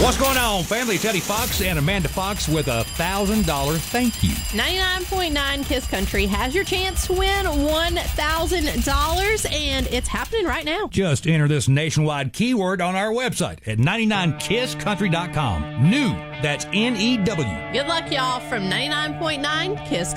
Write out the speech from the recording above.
What's going on, family? It's Eddie Fox and Amanda Fox with a $1,000 thank you. 99.9 Kiss Country has your chance to win $1,000, and it's happening right now. Just enter this nationwide keyword on our website at 99kisscountry.com. New, that's New. Good luck, y'all, from 99.9 Kiss